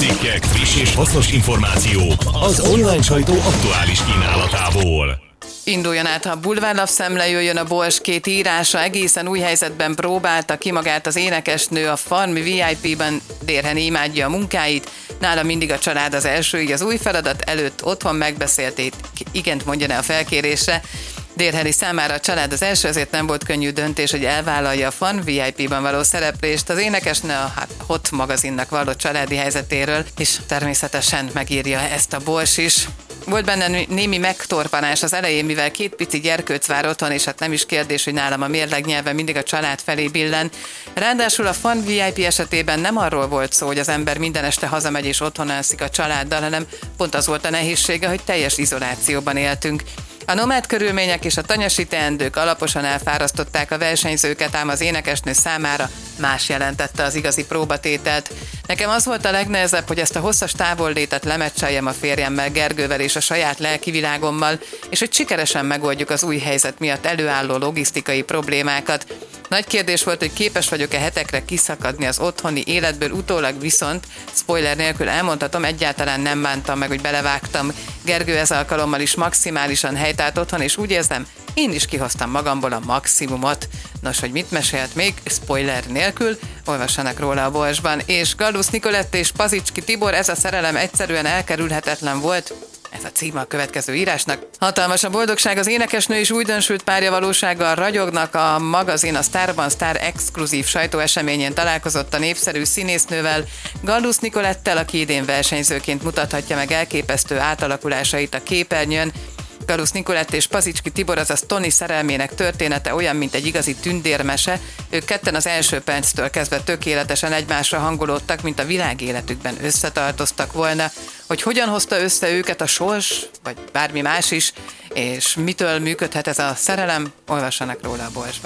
cikkek, friss és hasznos információk az online sajtó aktuális kínálatából. Induljon át a bulvárlapszemle, jöjjön a Bors két írása, egészen új helyzetben próbálta ki magát az énekesnő, a Farm VIP-ben Dérheni imádja a munkáit, nála mindig a család az első, így az új feladat előtt otthon megbeszélték, igent mondjon a felkérésre. Dérheni számára a család az első, ezért nem volt könnyű döntés, hogy elvállalja a Farm VIP-ben való szereplést. Az énekesnő a Hot magazinnak vallott családi helyzetéről, és természetesen megírja ezt a Bors is. Volt benne némi megtorpanás az elején, mivel két pici gyerkőc vár otthon, és hát nem is kérdés, hogy nálam a mérleg nyelve mindig a család felé billen. Ráadásul a Farm VIP esetében nem arról volt szó, hogy az ember minden este hazamegy és otthon alszik a családdal, hanem pont az volt a nehézsége, hogy teljes izolációban éltünk. A nomád körülmények és a tanyasi teendők alaposan elfárasztották a versenyzőket, ám az énekesnő számára más jelentette az igazi próbatételt. Nekem az volt a legnehezebb, hogy ezt a hosszas távollétet lemecseljem a férjemmel, Gergővel és a saját lelkivilágommal, és hogy sikeresen megoldjuk az új helyzet miatt előálló logisztikai problémákat. Nagy kérdés volt, hogy képes vagyok-e hetekre kiszakadni az otthoni életből, utólag viszont, spoiler nélkül elmondhatom, egyáltalán nem bántam meg, hogy belevágtam. Gergő ez alkalommal is maximálisan helytált otthon, és úgy érzem, én is kihoztam magamból a maximumot. Nos, hogy mit mesélt még, spoiler nélkül, olvassanak róla a Borsban. És Gallusz Nikolett és Pazicski Tibor, ez a szerelem egyszerűen elkerülhetetlen volt. Ez a címe a következő írásnak. Hatalmas a boldogság, az énekesnő és újdonsült párja valósággal ragyognak. A magazin a Sztárban Sztár exkluzív sajtóeseményén találkozott a népszerű színésznővel, Gallusz Nikolettel, aki idén versenyzőként mutathatja meg elképesztő átalakulásait a képernyőn. Gallusz Nikolett és Pazicski Tibor, azaz Toni szerelmének története olyan, mint egy igazi tündérmese. Ők ketten az első perctől kezdve tökéletesen egymásra hangolódtak, mint a világ életükben összetartoztak volna. Hogy hogyan hozta össze őket a sors, vagy bármi más is, és mitől működhet ez a szerelem, olvassanak róla a Borsban.